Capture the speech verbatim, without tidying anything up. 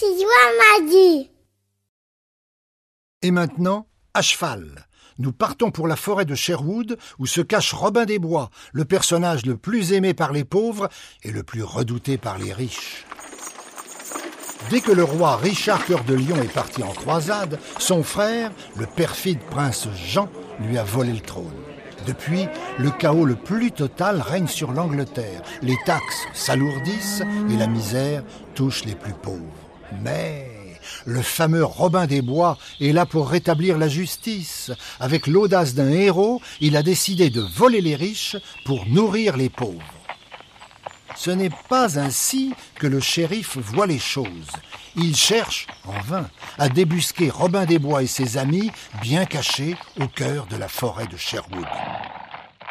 petit doigt m'a dit. Et maintenant, à cheval. Nous partons pour la forêt de Sherwood où se cache Robin des Bois, le personnage le plus aimé par les pauvres et le plus redouté par les riches. Dès que le roi Richard Cœur de Lion est parti en croisade, son frère, le perfide prince Jean, lui a volé le trône. Depuis, le chaos le plus total règne sur l'Angleterre. Les taxes s'alourdissent et la misère touche les plus pauvres. Mais le fameux Robin des Bois est là pour rétablir la justice. Avec l'audace d'un héros, il a décidé de voler les riches pour nourrir les pauvres. Ce n'est pas ainsi que le shérif voit les choses. Il cherche, en vain, à débusquer Robin des Bois et ses amis bien cachés au cœur de la forêt de Sherwood.